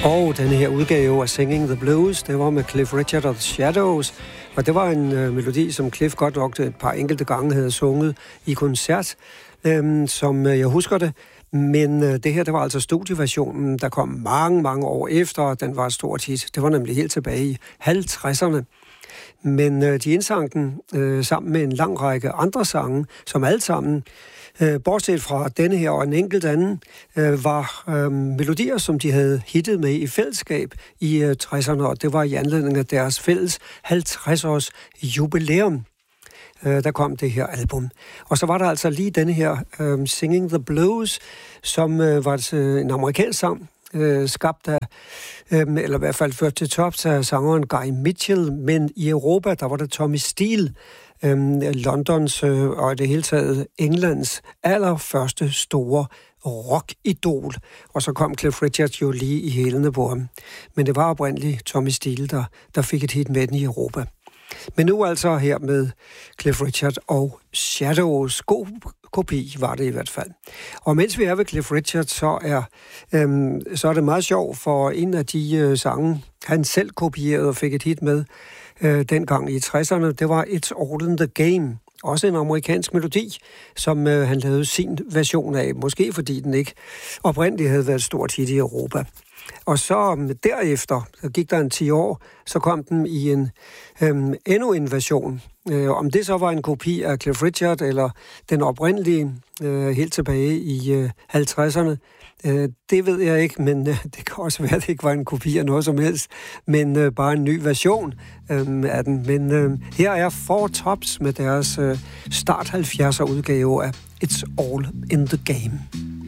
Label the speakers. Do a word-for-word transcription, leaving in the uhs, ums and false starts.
Speaker 1: Og denne her udgave af Singing the Blues, det var med Cliff Richard og The Shadows, og det var en øh, melodi, som Cliff godt nok et par enkelte gange havde sunget i koncert, øh, som øh, jeg husker det. Men øh, det her, det var altså studieversionen, der kom mange, mange år efter, og den var et stort hit. Det var nemlig helt tilbage i halvtredserne. Men øh, de indsang den øh, sammen med en lang række andre sange, som alle sammen, øh, bortset fra denne her og en enkelt anden, øh, var øh, melodier, som de havde hittet med i fællesskab i øh, tresserne, og det var i anledning af deres fælles halvtreds-års jubilæum. Øh, der kom det her album. Og så var der altså lige denne her øh, Singing the Blues, som øh, var et, øh, en amerikansk sang, øh, skabt af, øh, eller i hvert fald ført til tops af sangeren Guy Mitchell, men i Europa, der var det Tommy Steele, øh, Londons øh, og i det hele taget Englands allerførste store rockidol. Og så kom Cliff Richard jo lige i hælene på ham. Men det var oprindeligt Tommy Steele, der, der fik et hit med den i Europa. Men nu altså her med Cliff Richard og Shadows. God kopi var det i hvert fald. Og mens vi er ved Cliff Richard, så er, øhm, så er det meget sjovt, for en af de øh, sange, han selv kopierede og fik et hit med øh, dengang i tresserne, det var It's All in the Game. Også en amerikansk melodi, som øh, han lavede sin version af. Måske fordi den ikke oprindeligt havde været et stort hit i Europa. Og så derefter, så gik der en ti år, så kom den i en øhm, endnu en version. Øh, om det så var en kopi af Cliff Richard, eller den oprindelige, øh, helt tilbage i øh, halvtredserne, øh, det ved jeg ikke, men øh, det kan også være, at det ikke var en kopi af noget som helst, men øh, bare en ny version øh, af den. Men øh, her er Four Tops med deres øh, start halvfjerdser udgave af It's All in the Game.